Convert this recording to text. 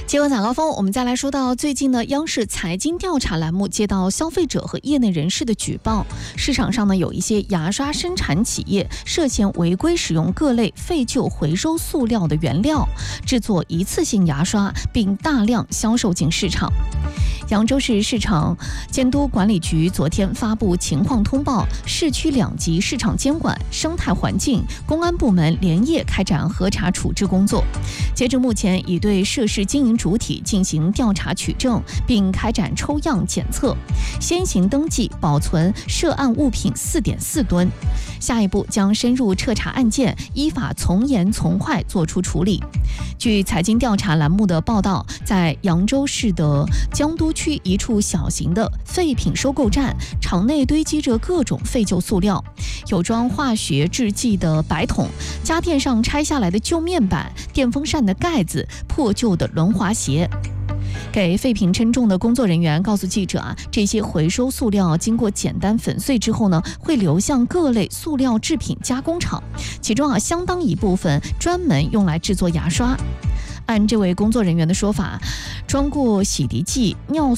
接吻早高峰，我们再来说到最近呢，央视财经调查栏目接到消费者和业内人士的举报，市场上呢有一些牙刷生产企业涉嫌违规使用各类废旧回收塑料的原料，制作一次性牙刷，并大量销售进市场。扬州市市场监督管理局昨天发布情况通报，市区2级市场监管、生态环境、公安部门连夜开展核查处置工作。截至目前，已对涉事经营主体进行调查取证，并开展抽样检测，先行登记保存涉案物品4.4吨。下一步将深入彻查案件，依法从严从坏作出处理。据财经调查栏目的报道，在扬州市的江都区一处小型的废品收购站，场内堆积着各种废旧塑料，有装化学制剂的白桶，家电上拆下来的旧面板，电风扇的盖子，破旧的轮滑鞋。给废品称重的工作人员告诉记者这些回收塑料经过简单粉碎之后呢，会流向各类塑料制品加工厂，其中相当一部分专门用来制作牙刷。按这位工作人员的说法，装过洗涤剂、尿